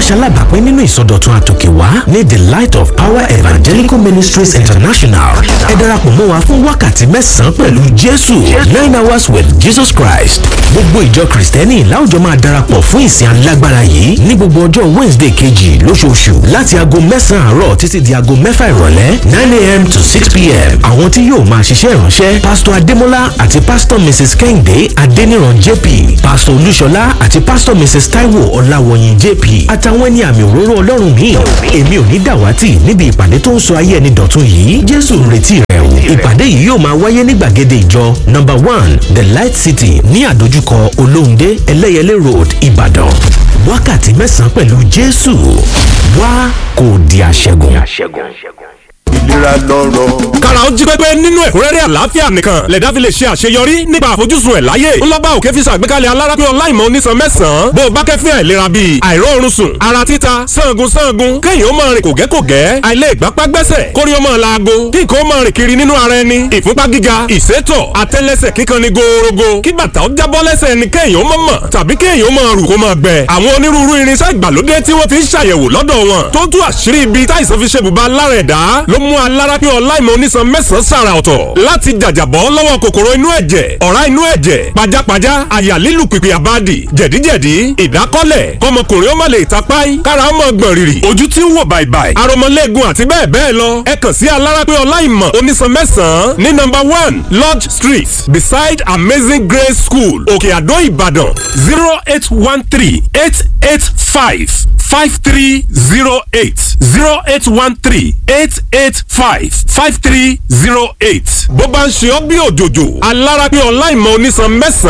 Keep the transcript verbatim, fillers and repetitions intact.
ṣalábàápín nínú ìsọdọ̀tun àtòkèwá ní the light of power evangelical ministries international. ẹ darapọ̀ mọ́ wa fún wákàtí mẹ́sàn-án pẹ̀lú jésù nine hours with jesus christ. gbogbo ìjọ kristẹni láwùjọ máa darapọ̀ fún ìsìn alágbára yìí ní gbogbo ọjọ́ wednesday kejì lóṣooṣù láti aago mẹ́sàn-án àárọ̀ títí di aago mẹ́fà ìrọ̀lẹ́ nine a.m. to six p.m. àwọn tí yóò máa ṣiṣẹ́ ìránṣẹ́ pastor adémọ́lá àti pastor mrs kẹ́hìndé adéníran jp pastor olúṣọlá àti pastor mrs taiwo ọláwọyìn jp àtàwọn ẹni àmì òróró ọlọ́run míì. èmi ò ní dàwátì níbi ìpàdé tó ń sọ ayé ẹni dọ̀tun yìí jésù ń retí rẹ o. ìpàdé yìí yóò máa wáyé ní gbàgede ìjọ number one the light city ní àdójúkọ olóhùndé ẹlẹ́yẹlé road ìbàdàn. wákàtí mẹ́sàn-án pẹ̀lú jésù wá kò di àṣẹgun. ìlera lọ́rọ̀. kára ó jí pépé nínú ẹ̀kúnrẹ́rẹ́ àlàáfíà nìkan lẹ̀dá fi lè ṣe àṣeyọrí nípa àfojúsùn ẹ̀ láyé. ńlọ́ba òkè fi ṣàgbékalẹ̀ alárápín ọláìmọ̀ onísan mẹ́sàn-án bó o bá kẹ́fín àìlera bíi àìróorun sùn ara títa sangun sangun kéèyàn ó máa rìn kògẹ́kògẹ́ àìlè ìgbápá gbẹ́sẹ̀ kórí ó máa laago kí nǹkan ó máa rìn kiri nínú ara ẹni ìfúnpá gíga ìsétọ̀ àtẹ́lẹsẹ̀ kíkan ni gòòrògò kí bàtà ó jábọ́ lẹ́sẹ̀ ẹni kéèyàn ó máa mọ̀ tàbí kéèyàn ó máa rù kó máa gbẹ. àwọn onírúurú irinṣẹ́ ìgbàlódé tí wọ́n fi ń ṣàyẹ̀wò lọ́dọ̀ wọn tó tú àṣírí ibi táìsàn fi ṣe bùbá lára ẹ̀dá ló mú alárápín ọláìmọ̀ onísan mẹ́sàn-án sàrà ọ̀tọ̀ láti jàjàbọ́ lọ́wọ́ kòkòrò inú ẹ̀jẹ̀ ọ̀rá inú ẹ̀jẹ̀ pajápajá àyà lílù pìpì àbádì jẹ̀díjẹ̀dí ìdákọ́lẹ̀ kọmọkùnrin ó má lè tapáì kára ó mọ̀ gbọ̀n rìrì ojú tí ń wò bàìbàì aromọlẹ́gun àti bẹ́ẹ̀ bẹ́ẹ̀ lọ ẹ kàn sí alárápín ọláìmọ̀ onísan mẹ́sàn-án ní number one lodge street beside amazing grace school òkè àdó ìbàdàn zero eight one three eight eight five five three zero eight zero eight one three eight eight five five three zero eight. bó bá ń ṣe ọ́ bí òjòjò alárápín ọláìmọ̀ onísan mẹ́sàn-án